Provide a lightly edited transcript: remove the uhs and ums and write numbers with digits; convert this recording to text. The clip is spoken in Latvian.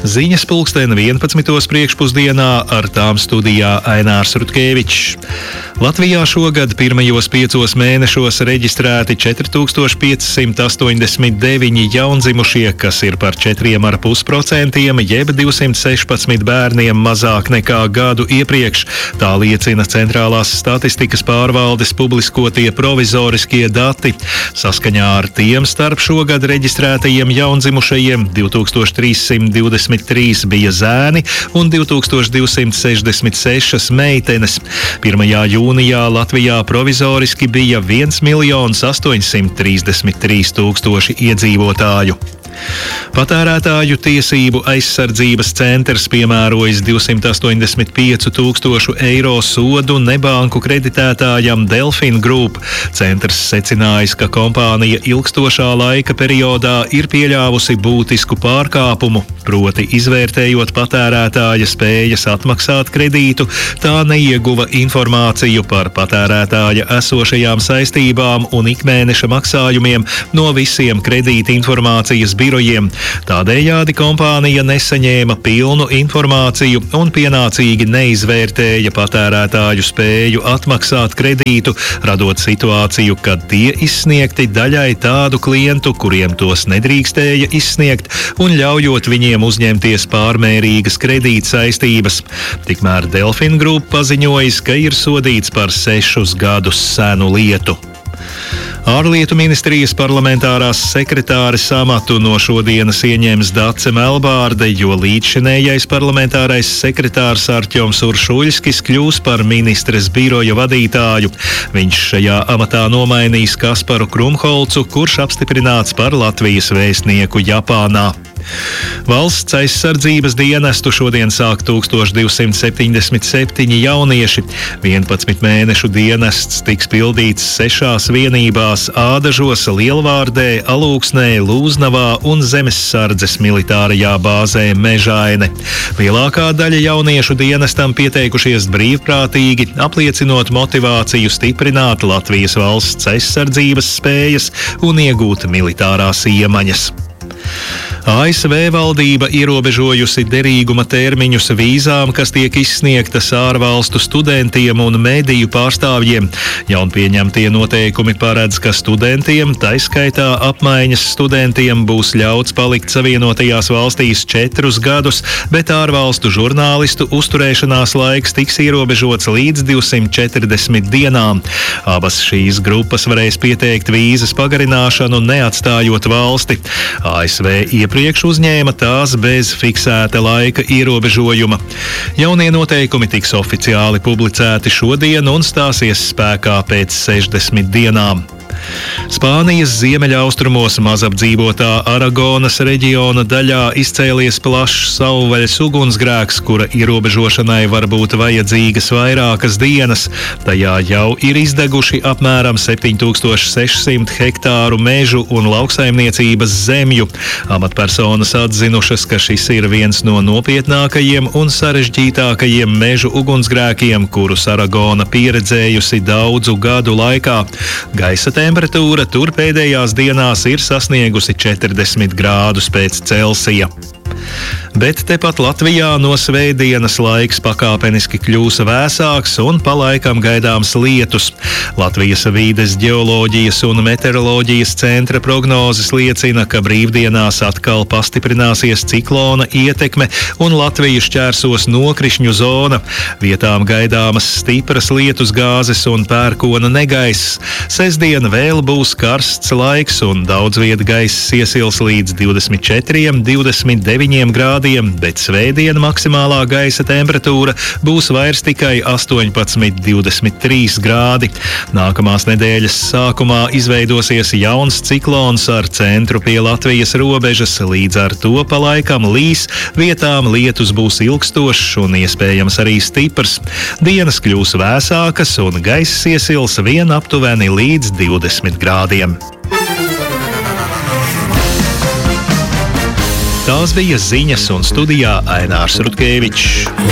Ziņas pulksten 11. priekšpusdienā, ar tām studijā Ainārs Rutkevičs. Latvijā šogad pirmajos 5 mēnešos reģistrēti 4589 jaundzimušie, kas ir par 4,5%, jeb 216 bērniem mazāk nekā gadu iepriekš. Tā liecina Centrālās statistikas pārvaldes publiskotie provizoriskie dati. Saskaņā ar tiem starp šogad reģistrētajiem jaundzimušajiem 2323 bija zēni un 2266 meitenes. 1. jūnijā Latvijā provizoriski bija 1 833 000 iedzīvotāju. Patērētāju tiesību aizsardzības centrs piemērojas 285 000 eiro sodu nebanku kreditētājam Delfin Group. Centrs secinājis, ka kompānija ilgstošā laika periodā ir pieļāvusi būtisku pārkāpumu, proti izvērtējot patērētāja spējas atmaksāt kredītu, tā neieguva informāciju par patērētāja esošajām saistībām un ikmēneša maksājumiem no visiem kredīta informācijas birojiem. Tādējādi kompānija nesaņēma pilnu informāciju un pienācīgi neizvērtēja patērētāju spēju atmaksāt kredītu, radot situāciju, kad tie izsniegti daļai tādu klientu, kuriem tos nedrīkstēja izsniegt, un ļaujot viņiem uzņemties pārmērīgas kredītsaistības. Tikmēr Delfin Group paziņojis, ka ir sodīts par 6 gadus senu lietu. Ārlietu ministrijas parlamentārās sekretāres amatu no šodienas ieņems Dace Melbārde, jo līdzšinējais parlamentārais sekretārs Artjoms Uršuļskis kļūs par ministres biroja vadītāju. Viņš šajā amatā nomainīs Kasparu Krumholcu, kurš apstiprināts par Latvijas vēstnieku Japānā. Valsts aizsardzības dienestu šodien sāk 1277 jaunieši. 11 mēnešu dienests tiks pildīts 6 vienībās - Ādažos, Lielvārdē, Alūksnē, Lūznavā un Zemessardzes militārajā bāzē Mežaine. Lielākā daļa jauniešu dienestam pieteikušies brīvprātīgi, apliecinot motivāciju stiprināt Latvijas valsts aizsardzības spējas un iegūt militārās iemaņas. ASV valdība ierobežojusi derīguma termiņus vīzām, kas tiek izsniegtas ārvalstu studentiem un mediju pārstāvjiem. Jaunpieņemtie noteikumi paredz, ka studentiem, taiskaitā apmaiņas studentiem, būs ļauts palikt Savienotajās valstīs 4 gadus, bet ārvalstu žurnālistu uzturēšanās laiks tiks ierobežots līdz 240 dienām. Abas šīs grupas varēs pieteikt vīzas pagarināšanu, neatstājot valsti. ASV iepriekš uzņēma tās bez fiksēta laika ierobežojuma. Jaunie noteikumi tiks oficiāli publicēti šodien un stāsies spēkā pēc 60 dienām. Spānijas ziemeļaustrumos mazapdzīvotā Aragonas reģiona daļā izcēlies plašs savvaļas ugunsgrēks, kura ierobežošanai var būt vajadzīgas vairākas dienas. Tajā jau ir izdeguši apmēram 7600 hektāru mežu un lauksaimniecības zemju. Amatpersonas atzinušas, ka šis ir viens no nopietnākajiem un sarežģītākajiem mežu ugunsgrēkiem, kurus Aragona pieredzējusi daudzu gadu laikā. Gaisa temperatūra tur pēdējās dienās ir sasniegusi 40 grādus pēc Celsija. Bet tepat Latvijā no svētdienas laiks pakāpeniski kļūs vēsāks un pa laikam gaidāms lietus. Latvijas vīdes ģeoloģijas un meteoroloģijas centra prognozes liecina, ka brīvdienās atkal pastiprināsies ciklona ietekme un Latviju šķērsos nokrišņu zona. Vietām gaidāmas stipras lietus gāzes un pērkona negaiss. Sestdien vēl būs karsts laiks un daudz viet gaiss iesils līdz 24–29 grādiem, bet svētdien maksimālā gaisa temperatūra būs vairs tikai 18–23 grādi. Nākamās nedēļas sākumā izveidosies jauns ciklons ar centru pie Latvijas robežas, līdz ar to pa laikam līs, vietām lietus būs ilgstošs un iespējams arī stiprs. Dienas kļūs vēsākas un gaiss iesils vien aptuveni līdz 20 grādiem. Tās bija ziņas un studijā Ainārs Rutkevičs.